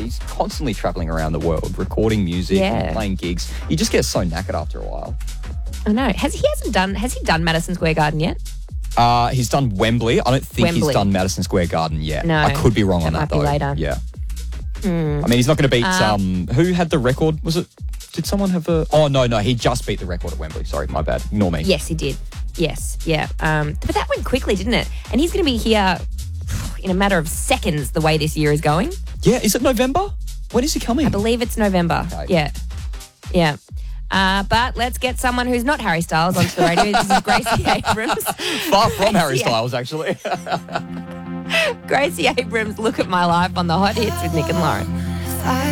He's constantly traveling around the world, recording music and playing gigs. You just get so knackered after a while. I know. Has he done Madison Square Garden yet? He's done Wembley. I don't think he's done Madison Square Garden yet. No. I could be wrong on that, though. Might be later. Yeah. I mean, he's not going to beat... who had the record? Was it... Did someone have a... Oh, no. He just beat the record at Wembley. Sorry, my bad. Ignore me. Yes, he did. Yes, yeah. But that went quickly, didn't it? And he's going to be here in a matter of seconds the way this year is going. Yeah, is it November? When is he coming? I believe it's November. Okay. Yeah. But let's get someone who's not Harry Styles onto the radio. This is Gracie Abrams. Far from Harry Styles, actually. Gracie Abrams, Look at My Life on the Hot Hits with Nick and Lauren.